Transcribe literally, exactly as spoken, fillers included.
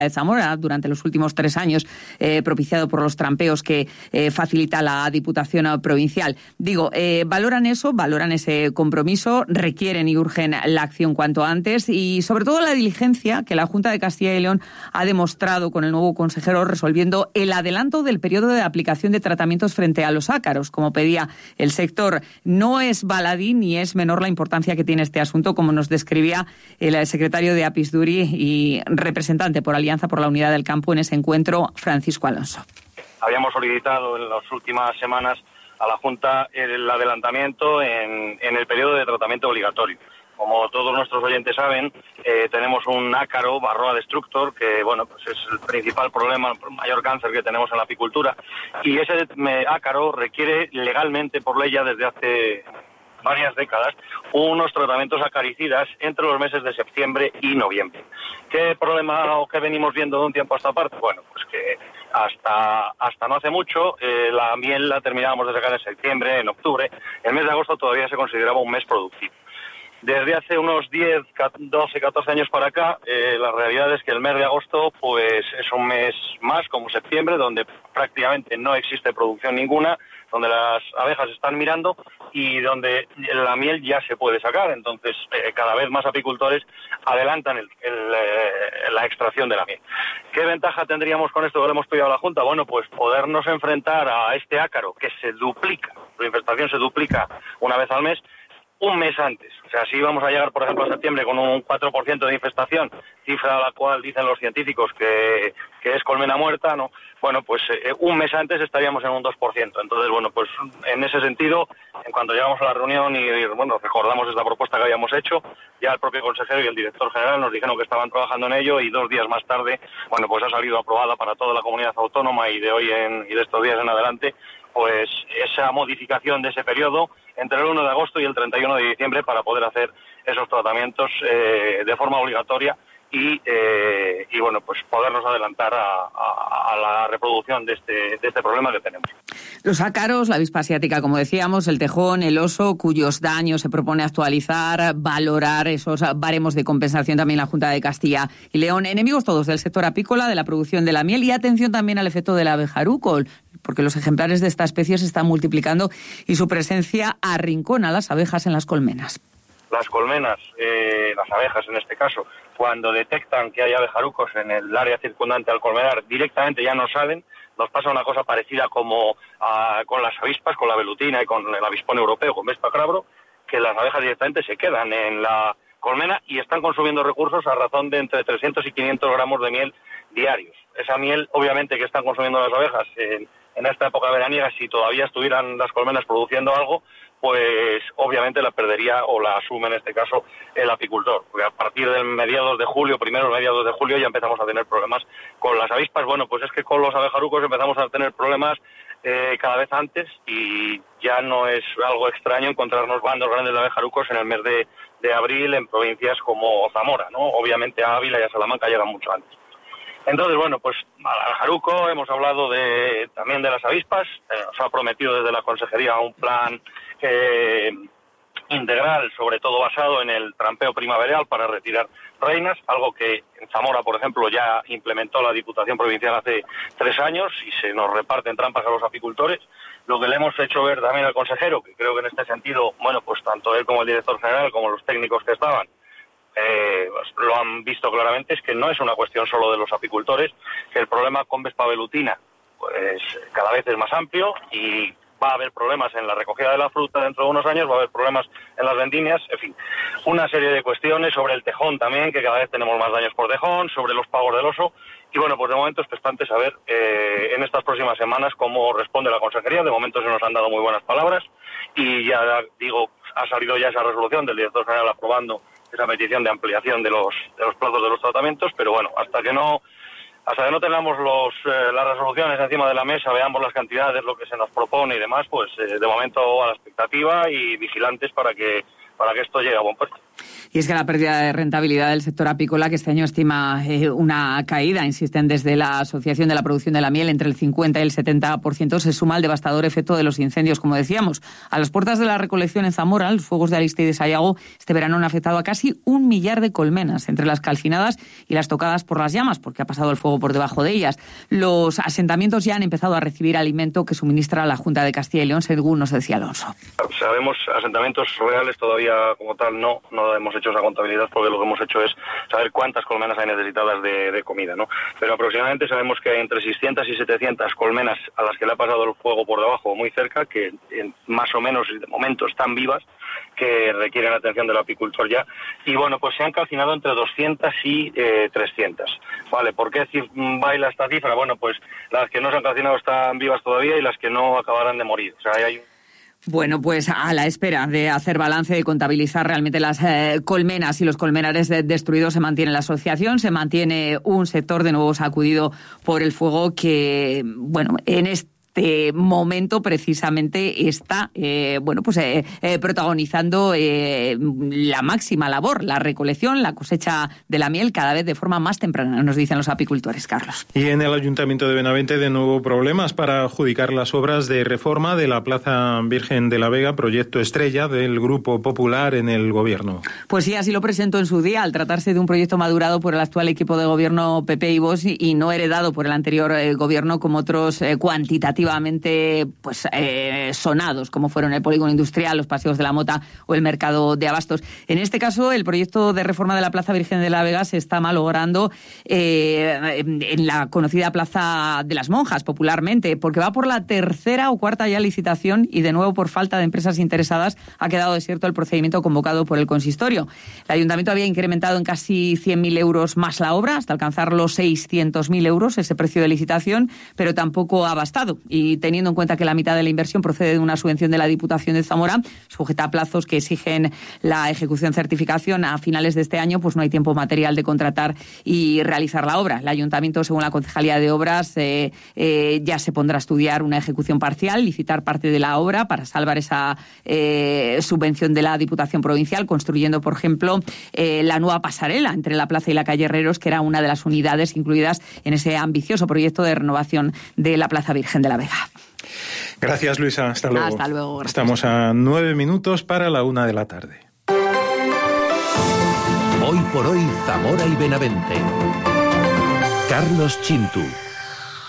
de Zamora durante los últimos tres años, eh, propiciado por los trampeos que eh, facilita la Diputación Provincial. Digo, eh, valoran eso, valoran ese compromiso, requieren y urgen la acción cuanto antes y sobre todo la diligencia que la Junta de Castilla y León ha demostrado con el nuevo consejero resolviendo el adelanto del periodo de aplicación de tratamientos frente a los ácaros, como pedía el sector. No es baladí ni es menor la importancia que tiene este asunto, como nos describía el secretario de Apisduri y representante por Alianza por la Unidad del Campo en ese encuentro, Francisco Alonso. Habíamos solicitado en las últimas semanas a la Junta el adelantamiento en, en el periodo de tratamiento obligatorio. Como todos nuestros oyentes saben, eh, tenemos un ácaro, Varroa destructor, que bueno, pues es el principal problema, el mayor cáncer que tenemos en la apicultura, y ese ácaro requiere legalmente, por ley ya desde hace varias décadas, unos tratamientos acaricidas entre los meses de septiembre y noviembre. ¿Qué problema o qué venimos viendo de un tiempo a esta parte? Bueno, pues que hasta hasta no hace mucho eh, la miel la terminábamos de sacar en septiembre, en octubre. El mes de agosto todavía se consideraba un mes productivo. Desde hace unos diez, doce, catorce años para acá, eh, la realidad es que el mes de agosto pues es un mes más como septiembre, donde prácticamente no existe producción ninguna, donde las abejas están mirando y donde la miel ya se puede sacar. Entonces, eh, cada vez más apicultores adelantan el, el, eh, la extracción de la miel. ¿Qué ventaja tendríamos con esto que le hemos pedido a la Junta? Bueno, pues podernos enfrentar a este ácaro que se duplica, la infestación se duplica una vez al mes, un mes antes. O sea, si vamos a llegar, por ejemplo, a septiembre con un cuatro por ciento de infestación, cifra a la cual dicen los científicos que, que es colmena muerta, ¿no? Bueno, pues eh, un mes antes estaríamos en un dos por ciento. Entonces, bueno, pues en ese sentido, en cuanto llegamos a la reunión y, y bueno, recordamos esta propuesta que habíamos hecho, ya el propio consejero y el director general nos dijeron que estaban trabajando en ello y dos días más tarde, bueno, pues ha salido aprobada para toda la comunidad autónoma y de hoy en, y de estos días en adelante, pues esa modificación de ese periodo entre el uno de agosto y el treinta y uno de diciembre para poder hacer esos tratamientos eh, de forma obligatoria y, eh, y bueno, pues podernos adelantar a, a, a la reproducción de este, de este problema que tenemos. Los ácaros, la avispa asiática, como decíamos, el tejón, el oso, cuyos daños se propone actualizar, valorar esos baremos de compensación también la Junta de Castilla y León. Enemigos todos del sector apícola, de la producción de la miel y atención también al efecto del abejaruco, porque los ejemplares de esta especie se están multiplicando y su presencia arrincona a las abejas en las colmenas. Las colmenas, eh, las abejas en este caso, cuando detectan que hay abejarucos en el área circundante al colmenar, directamente ya no salen. Nos pasa una cosa parecida como a, con las avispas, con la velutina y con el avispón europeo, con Vespa crabro, que las abejas directamente se quedan en la colmena y están consumiendo recursos a razón de entre trescientos y quinientos gramos de miel diarios. Esa miel, obviamente, que están consumiendo las abejas en, en esta época veraniega, si todavía estuvieran las colmenas produciendo algo, pues obviamente la perdería o la asume en este caso el apicultor, porque a partir del mediados de julio, primeros mediados de julio ya empezamos a tener problemas con las avispas. Bueno, pues es que con los abejarucos empezamos a tener problemas eh, cada vez antes y ya no es algo extraño encontrarnos bandos grandes de abejarucos en el mes de, de abril en provincias como Zamora, ¿no? Obviamente a Ávila y a Salamanca llegan mucho antes. Entonces, bueno, pues al abejaruco, hemos hablado de, también de las avispas, eh, nos ha prometido desde la Consejería un plan eh, integral, sobre todo basado en el trampeo primaveral para retirar reinas, algo que en Zamora, por ejemplo, ya implementó la Diputación Provincial hace tres años y se nos reparten trampas a los apicultores. Lo que le hemos hecho ver también al consejero, que creo que en este sentido, bueno, pues tanto él como el director general, como los técnicos que estaban, Eh, pues lo han visto claramente, es que no es una cuestión solo de los apicultores, que el problema con Vespa velutina pues cada vez es más amplio y va a haber problemas en la recogida de la fruta dentro de unos años, va a haber problemas en las vendimias, en fin, una serie de cuestiones sobre el tejón también, que cada vez tenemos más daños por tejón, sobre los pagos del oso, y bueno, pues de momento es expectante saber eh, en estas próximas semanas cómo responde la Consejería. De momento se nos han dado muy buenas palabras y ya digo, ha salido ya esa resolución del director general aprobando esa petición de ampliación de los de los plazos de los tratamientos, pero bueno, hasta que no hasta que no tengamos los eh, las resoluciones encima de la mesa, veamos las cantidades, lo que se nos propone y demás, pues eh, de momento a la expectativa y vigilantes para que para que esto llegue a buen puerto. Y es que la pérdida de rentabilidad del sector apícola, que este año estima eh, una caída, insisten desde la Asociación de la Producción de la Miel, entre el cincuenta y el setenta por ciento, se suma al devastador efecto de los incendios, como decíamos. A las puertas de la recolección en Zamora, los fuegos de Aliste y de Sayago este verano han afectado a casi un millar de colmenas, entre las calcinadas y las tocadas por las llamas, porque ha pasado el fuego por debajo de ellas. Los asentamientos ya han empezado a recibir alimento que suministra la Junta de Castilla y León, según nos decía Alonso. Sabemos asentamientos reales todavía como tal no, no hemos hecho esa contabilidad porque lo que hemos hecho es saber cuántas colmenas hay necesitadas de, de comida, ¿no? Pero aproximadamente sabemos que hay entre seiscientas y setecientas colmenas a las que le ha pasado el fuego por debajo muy cerca, que en, más o menos de momento están vivas, que requieren atención del apicultor ya, y bueno, pues se han calcinado entre doscientas y eh, trescientas. Vale, ¿por qué baila esta cifra? Bueno, pues las que no se han calcinado están vivas todavía y las que no acabarán de morir. O sea, hay un Bueno, pues a la espera de hacer balance, de contabilizar realmente las eh, colmenas y los colmenares de, destruidos, se mantiene la asociación, se mantiene un sector de nuevo sacudido por el fuego que, bueno, en este Este momento precisamente está eh, bueno pues eh, eh, protagonizando eh, la máxima labor, la recolección, la cosecha de la miel cada vez de forma más temprana, nos dicen los apicultores, Carlos. Y en el Ayuntamiento de Benavente, de nuevo problemas para adjudicar las obras de reforma de la Plaza Virgen de la Vega, proyecto estrella del Grupo Popular en el Gobierno. Pues sí, así lo presentó en su día, al tratarse de un proyecto madurado por el actual equipo de gobierno P P y Vox y, y no heredado por el anterior eh, gobierno, como otros eh, cuantitativamente pues eh, sonados, como fueron el polígono industrial, los paseos de la Mota o el mercado de abastos. En este caso, el proyecto de reforma de la Plaza Virgen de la Vega se está malogrando eh, en la conocida Plaza de las Monjas, popularmente, porque va por la tercera o cuarta ya licitación y, de nuevo, por falta de empresas interesadas, ha quedado desierto el procedimiento convocado por el consistorio. El Ayuntamiento había incrementado en casi cien mil euros más la obra, hasta alcanzar los seiscientos mil euros, ese precio de licitación, pero tampoco ha bastado. Y teniendo en cuenta que la mitad de la inversión procede de una subvención de la Diputación de Zamora, sujeta a plazos que exigen la ejecución certificación a finales de este año, pues no hay tiempo material de contratar y realizar la obra. El Ayuntamiento, según la Concejalía de Obras, eh, eh, ya se pondrá a estudiar una ejecución parcial, licitar parte de la obra para salvar esa eh, subvención de la Diputación Provincial, construyendo, por ejemplo, eh, la nueva pasarela entre la plaza y la calle Herreros, que era una de las unidades incluidas en ese ambicioso proyecto de renovación de la Plaza Virgen de la Vega. Gracias, Luisa. Hasta luego. Hasta luego. Gracias. Estamos a nueve minutos para la una de la tarde. Hoy por hoy, Zamora y Benavente. Carlos Chintu.